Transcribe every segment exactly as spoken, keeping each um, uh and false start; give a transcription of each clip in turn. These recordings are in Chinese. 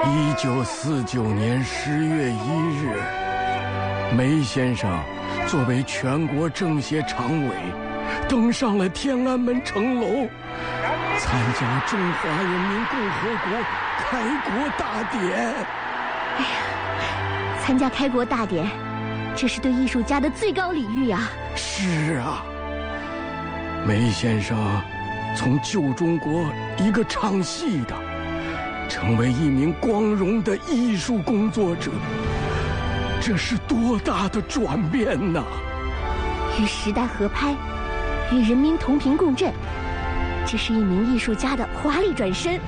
一九四九年十月一日，梅先生作为全国政协常委，登上了天安门城楼，参加中华人民共和国开国大典。 哎呀，参加开国大典，这是对艺术家的最高礼遇啊！ 是啊，梅先生从旧中国一个唱戏的，成为一名光荣的艺术工作者，这是多大的转变呐！ 与时代合拍，与人民同频共振，这是一名艺术家的华丽转身。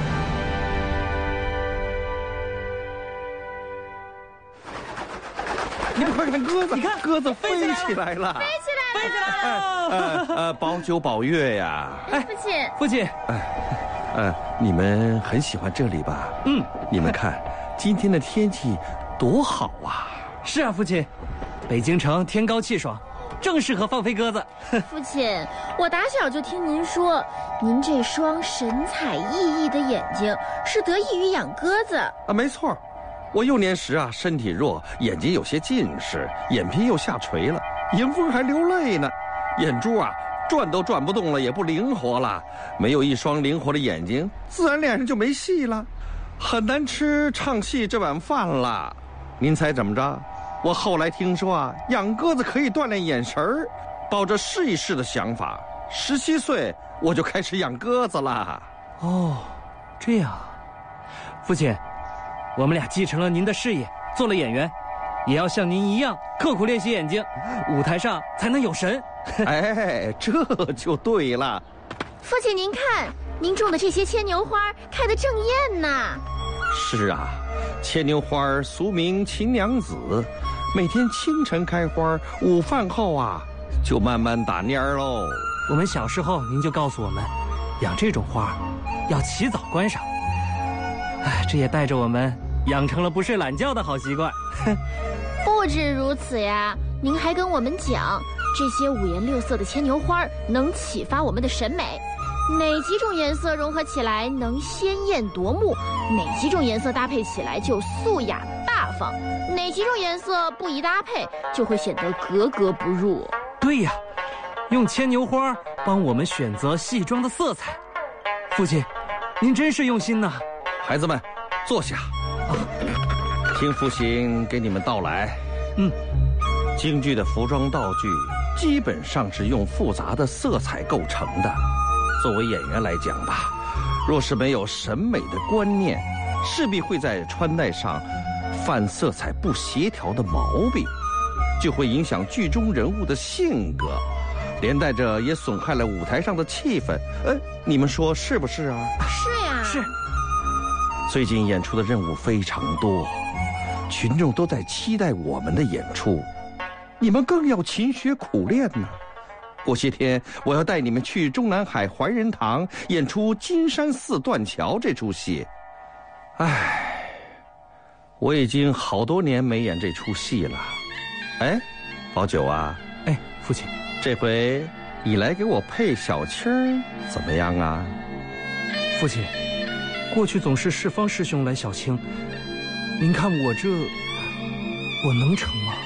你们快看鸽子， 你看鸽子飞起来了， 飞起来了，飞起来了！ 呃呃，保九保月呀！ 哎，父亲， 父亲， 哎，呃，你们很喜欢这里吧？ 嗯， 你们看，今天的天气多好啊！ 是啊，父亲，北京城天高气爽，正适合放飞鸽子。 父亲，我打小就听您说，您这双神采奕奕的眼睛是得益于养鸽子啊，没错。我幼年时啊，身体弱，眼睛有些近视，眼皮又下垂了，迎风还流泪呢，眼珠啊转都转不动了，也不灵活了。没有一双灵活的眼睛，自然脸上就没戏了，很难吃唱戏这碗饭了。您猜怎么着？我后来听说啊，养鸽子可以锻炼眼神儿，抱着试一试的想法，十七岁我就开始养鸽子了。 哦，这样，父亲。我们俩继承了您的事业，做了演员，也要像您一样刻苦练习眼睛，舞台上才能有神。 哎，这就对了。 父亲，您看，您种的这些牵牛花开得正艳呐。 是啊，牵牛花俗名秦娘子，每天清晨开花，午饭后啊就慢慢打蔫儿喽。 我们小时候您就告诉我们，养这种花要起早观赏。哎，这也带着我们养成了不睡懒觉的好习惯。 不止如此呀，您还跟我们讲，这些五颜六色的牵牛花能启发我们的审美，哪几种颜色融合起来能鲜艳夺目，哪几种颜色搭配起来就素雅大方，哪几种颜色不宜搭配就会显得格格不入。 对呀，用牵牛花帮我们选择戏装的色彩。父亲，您真是用心呐。 孩子们，坐下，啊，听父亲给你们道来。 嗯， 京剧的服装道具基本上是用复杂的色彩构成的。作为演员来讲吧，若是没有审美的观念，势必会在穿戴上犯色彩不协调的毛病，就会影响剧中人物的性格，连带着也损害了舞台上的气氛。哎，你们说是不是啊？ 是呀， 是。 最近演出的任务非常多，群众都在期待我们的演出，你们更要勤学苦练呢。过些天我要带你们去中南海怀仁堂演出《金山寺断桥》这出戏。唉，我已经好多年没演这出戏了。哎，宝九啊， 哎，父亲， 这回你来给我配小青儿怎么样啊？ 父亲，过去总是世芳师兄来小青，您看我这，我能成吗？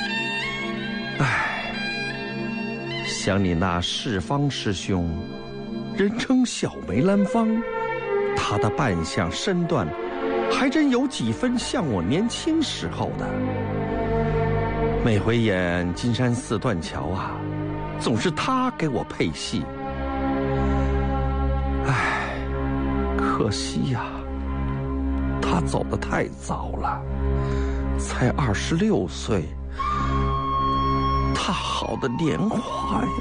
唉，想你那世芳师兄，人称小梅兰芳，他的扮相身段，还真有几分像我年轻时候的。每回演《金山寺断桥》啊，总是他给我配戏。唉，可惜呀，他走得太早了，才二十六岁，他好的年华呀！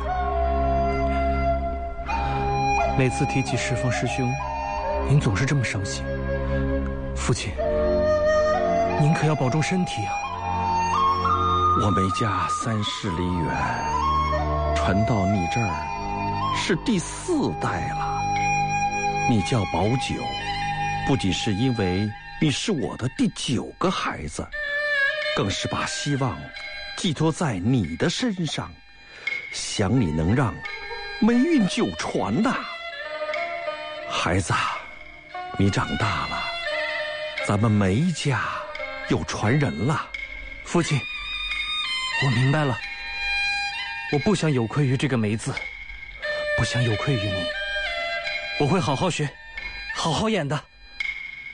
每次提起世芳师兄，您总是这么伤心。父亲，您可要保重身体啊！ 我梅家三世梨园，传到你这儿是第四代了。你叫宝九，不仅是因为你是我的第九个孩子，更是把希望寄托在你的身上，想你能让霉运久传呐。孩子，你长大了， 咱们梅家有传人了。 父亲，我明白了，我不想有愧于这个梅字，不想有愧于你，我会好好学，好好演的。